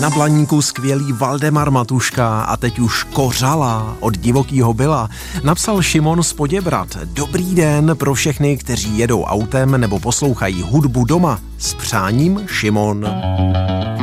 Na Blaníku skvělý Valdemar Matuška a teď už Kořala od Divokýho Byla. Napsal Šimon z Poděbrad. Dobrý den pro všechny, kteří jedou autem nebo poslouchají hudbu doma. S přáním Šimon.